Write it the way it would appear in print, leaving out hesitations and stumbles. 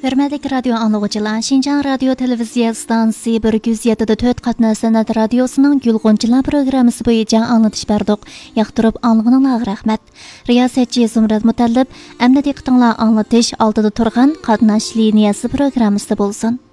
Hürmetli radyo anlıqçılar, Şinjan Radyo Televiziya Stansiyası 107.4 qatna sanat radyosunun Gülğunçılar programması boyunca anlatış berdik. Yaxtırıp anlığınızga rahmet. Riyasetçi Zumrad Mutallib, əmdə diqqətinizə anlatış altıda turğan qatnaş liniyası programması bolsun.